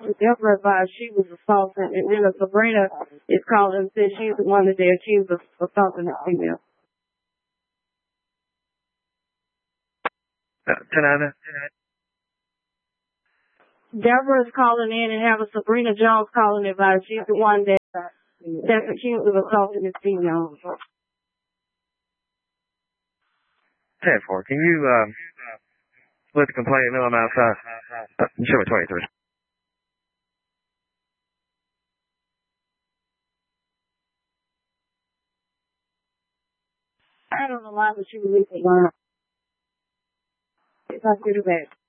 Deborah advised she was assaulting, and then Sabrina is calling and said she's the one that they accused of assaulting the female. Tanana? Deborah is calling in and having Sabrina Jones calling advised she's the one that's accused of assaulting this female. 10-4. Can you let the complainant know I'm outside? Show me 23. I don't know why, but she released a line. If I get her back.